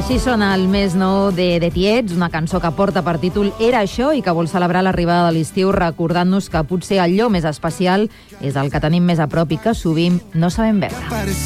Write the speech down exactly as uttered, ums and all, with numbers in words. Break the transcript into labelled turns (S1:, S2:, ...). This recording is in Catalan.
S1: Així sona el més nou de The Tiets, una cançó que porta per títol Era això i que vol celebrar l'arribada de l'estiu recordant-nos que potser allò més especial és el que tenim més a prop i que sovint no sabem veure.